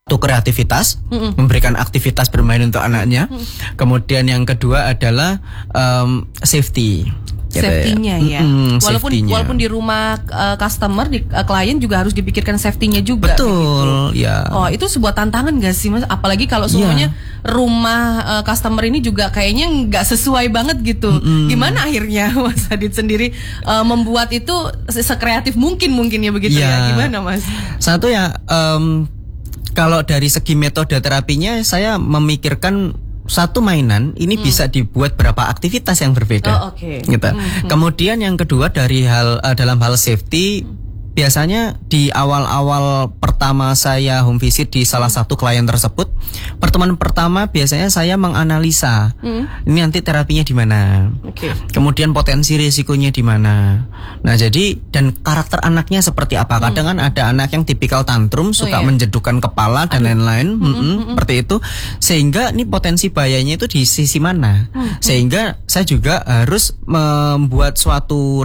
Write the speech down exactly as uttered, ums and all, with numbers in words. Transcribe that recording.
satu kreativitas, mm-mm. memberikan aktivitas bermain untuk anaknya. Mm-mm. Kemudian yang kedua adalah um, safety. Safety-nya ya. Mm-hmm, walaupun safety-nya. walaupun di rumah uh, customer, di uh, klien juga harus dipikirkan safety-nya juga. Betul, gitu. ya. Oh, itu sebuah tantangan gak sih, Mas? Apalagi kalau semuanya yeah. rumah uh, customer ini juga kayaknya nggak sesuai banget gitu. Mm-hmm. Gimana akhirnya Mas Adit sendiri uh, membuat itu sekreatif mungkin mungkin ya begitu yeah. ya? Gimana, Mas? Satu ya, um, kalau dari segi metode terapinya saya memikirkan satu mainan ini hmm. bisa dibuat berapa aktivitas yang berbeda. Oh, oke. Okay. Gitu. Hmm. Kemudian yang kedua dari hal uh, dalam hal safety, biasanya di awal-awal pertama saya home visit di salah satu klien tersebut, pertemuan pertama biasanya saya menganalisa hmm. ini nanti terapinya di mana. Okay. Kemudian potensi risikonya di mana. Nah, jadi dan karakter anaknya seperti apa? Kadang hmm. kan ada anak yang tipikal tantrum, suka oh, iya. menjedukkan kepala dan lain-lain, hmm, hmm, hmm. seperti itu. Sehingga ini potensi bahayanya itu di sisi mana? Hmm. Sehingga saya juga harus membuat suatu